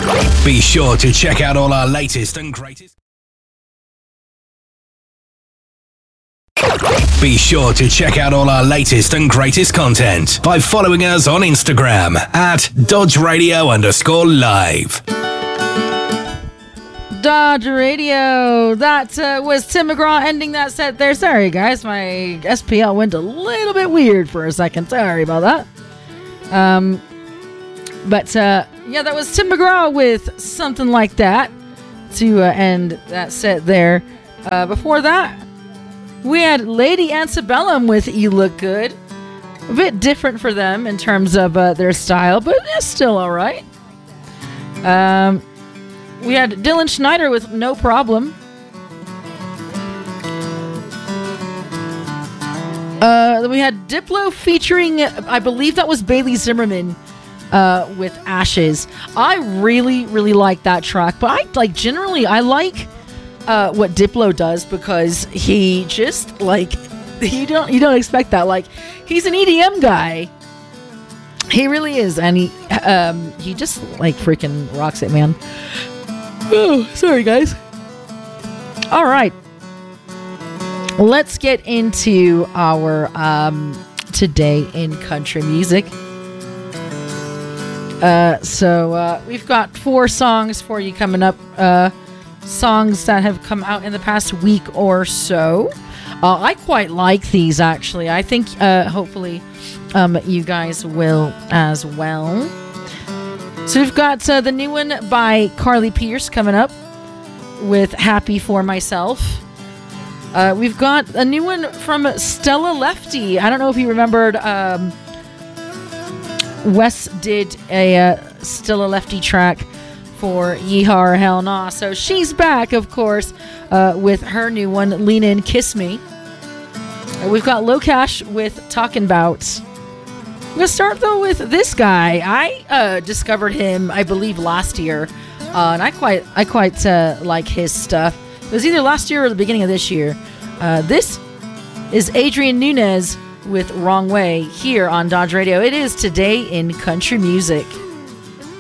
Be sure to check out all our latest and greatest. Be sure to check out all our latest and greatest content by following us on Instagram at DodgeRadio_live. Dodge Radio. That was Tim McGraw ending that set there. Sorry, guys. My SPL went a little bit weird for a second. Sorry about that. But that was Tim McGraw with Something Like That to end that set there. Before that, we had Lady Antebellum with You Look Good. A bit different for them in terms of their style, but it's still all right. We had Dylan Schneider with No Problem. We had Diplo featuring, I believe that was Bailey Zimmerman with Ashes. I really, really like that track, but I like what Diplo does because he just you don't expect that. Like, he's an EDM guy. He really is, and he just freaking rocks it, man. Oh, sorry, guys. All right. Let's get into our Today in Country Music. So we've got 4 songs for you coming up. Songs that have come out in the past week or so. I quite like these, actually. I think hopefully you guys will as well. So we've got the new one by Carly Pierce coming up with Happy For Myself. We've got a new one from Stella Lefty. I don't know if you remembered, Wes did a Stella Lefty track for Yeehaw or Hell Nah. So she's back, of course, with her new one, Lean In, Kiss Me. We've got Low Cash with Talkin' Bout. I'm going to start, though, with this guy. I discovered him, I believe, last year, and I quite like his stuff. It was either last year or the beginning of this year. This is Adrian Nunez with Wrong Way here on Dodge Radio. It is Today in Country Music.